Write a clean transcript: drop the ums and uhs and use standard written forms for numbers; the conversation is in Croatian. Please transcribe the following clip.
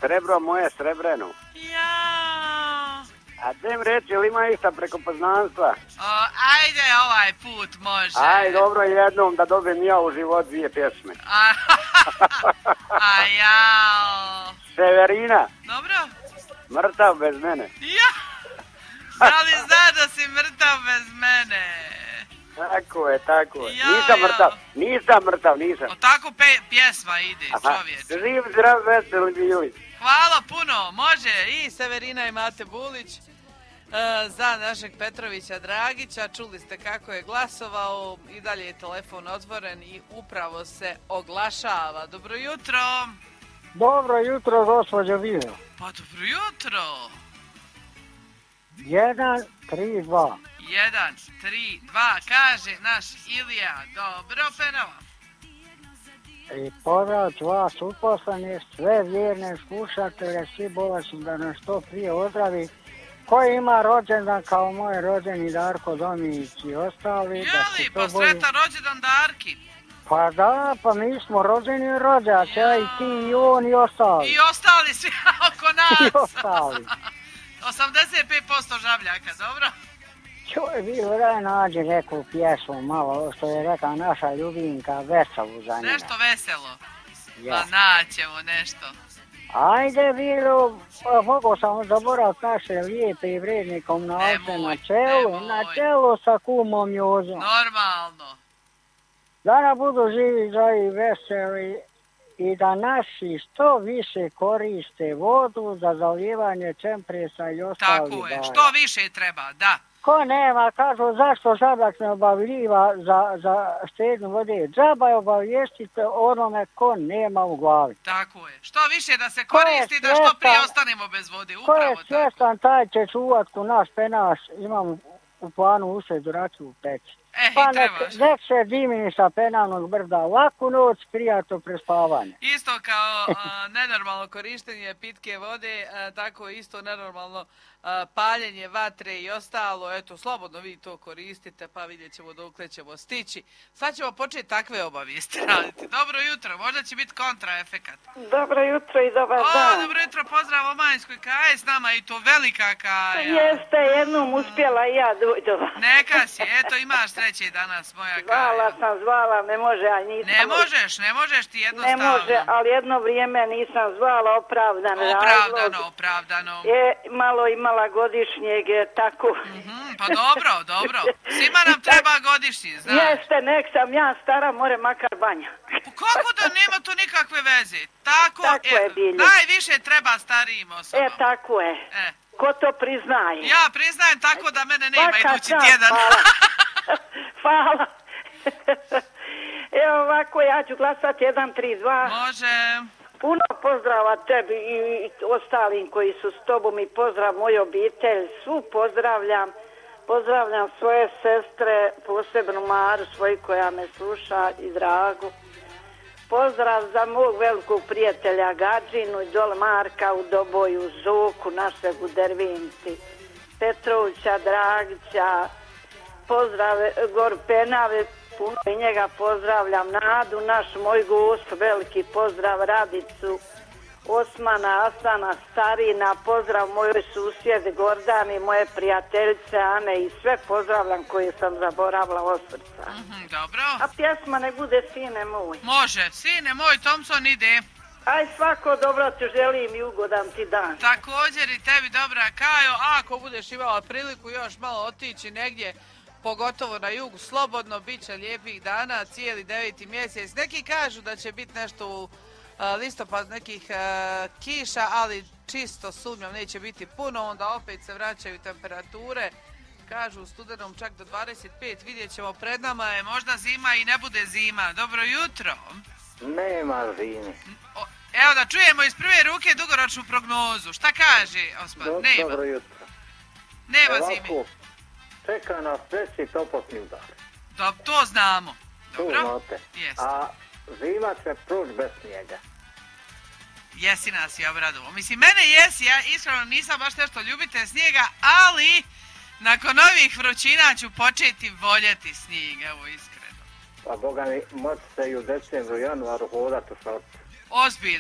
srebro moje srebreno. Ja. A dem reći, ili ima išta preko poznanstva? Ajde ovaj put može. Aj, dobro jednom da dobijem ja u život 2 pjesme. A jao. Severina. Dobro. Mrtav bez mene. Ja. Da li zna da si mrtav bez mene? Tako je, tako je. Ja, Nisam mrtav. O tako pjesma ide, čovječ. Živ, zdrav, veseli bili. Hvala puno, može. I Severina i Mate Bulić za našeg Petrovića Dragića. Čuli ste kako je glasovao, i dalje je telefon otvoren i upravo se oglašava. Dobro jutro. Dobro jutro, gospođo Vino. Pa dobro jutro. 1, 3, 2. 1, 3, 2, kaže naš Ilija. Dobro, penava. I pozdrav vas uposleni, sve vjerne slušatelje, svi bolesni da nas što prije ozdravi. Koji ima rođendan kao moj rođeni Darko Dominić i ostali. Jeli, pa sretan rođendan Darki. Pa da, pa mi smo rođeni rođaci, ja i ti i on i ostali. I ostali svi oko nas. I ostali. 85% žabljaka, dobro? Čuj, bilo da nađe neku pjesmu, malo što je rekla naša ljubimka, veselu za njega. Nešto veselo? Ja. Pa naćemo nešto. Ajde, bilo, mogu sam zaboraviti naše lijepe i vredne komunalce na čelu sa kumom Jozom. Normalno. Da nam budu živi, zdravi, veseli i da naši što više koriste vodu za zalijevanje čempresa i ostalih Tako je, baja. što više treba, da. Ko nema, kažu zašto žabak ne obavljiva za štednju vode. Džaba je obavijestite onome ko nema u glavi. Tako je. Što više da se koristi, da što prije ostanemo bez vode. Upravo ko je svjestan, taj će čuvat ko naš penaš, imam u planu usred raču u peći. Pa nek se dimi sa penalnog brda, laku noć, prijatno prespavanje. Isto kao nenormalno korištenje pitke vode, tako isto nenormalno paljenje vatre i ostalo. Eto, slobodno vi to koristite, pa vidjet ćemo dokle ćemo stići. Sad ćemo početi takve obavijesti raditi. Dobro jutro, možda će biti kontraefekat. Dobro jutro i dobar dan. Dobro jutro, pozdrav o Manjskoj, Kaja je s nama i to velika Kaja. Jeste, jednom uspjela i ja dođova. Neka si, eto imaš sreće danas, moja Kaja. Zvala, ne može, a nisam... Ne možeš ti jednostavno. Ne može, ali jedno vrijeme nisam zvala, opravdano. Opravdano. Malo imala godišnjeg, tako. Pa dobro. Svima nam treba godišnji, znaš. Jeste, nek sam ja stara, more makar banja. Kako da nema to nikakve veze? Tako je, Bilje. Najviše treba starijim osobama. Tako je. Ko to priznaje? Ja priznajem tako da mene nema idući tjedan. Hvala. Evo ovako, ja ću glasati 1, 3, 2. Može. Puno pozdrava tebi i ostalim koji su s tobom i pozdrav moju obitelj. Svu pozdravljam. Pozdravljam svoje sestre, posebno Maru, svoju koja me sluša i Dragu. Pozdrav za mog velikog prijatelja Gađinu i dole Marka u Doboju, Zuku, našeg u Dervinci, Petrovića, Dragića, pozdrav Gor Penave, puno i njega pozdravljam, Nadu, naš moj gost, veliki pozdrav Radicu, Osmana, Asana, Starina, pozdrav mojoj susjede Gordani, moje prijateljice Ane i sve pozdravljam koje sam zaboravila od srca. Dobro. A pjesma ne bude Sine moj. Može, Sine moj, Thompson ide. Aj, svako dobro ti želim i ugodan ti dan. Također i tebi dobra, Kajo, a ako budeš imala priliku još malo otići negdje, pogotovo na jugu, slobodno, bit će lijepih dana, cijeli 9. mjesec. Neki kažu da će biti nešto u listopad nekih kiša, ali čisto sumnjam, neće biti puno, onda opet se vraćaju temperature, kažu u studenom čak do 25, vidjet ćemo, pred nama je možda zima i ne bude zima. Dobro jutro. Nema zime. Evo da čujemo iz prve ruke dugoročnu prognozu. Šta kaže, Osman? Nema. Dobro jutro. Nema zime. Čeka nas treći toplotni udar. To znamo. Dobro? To znate. A zima će proći bez snijega. Jesi nas je obradovo. Mislim, mene jesi, ja iskreno nisam baš nešto ljubitelj snijega, ali nakon ovih vrućina ću početi voljeti snijeg, evo iskreno. Pa boga mi, moći se i u decembru, januaru hodati u šorcu. Ozbiljno.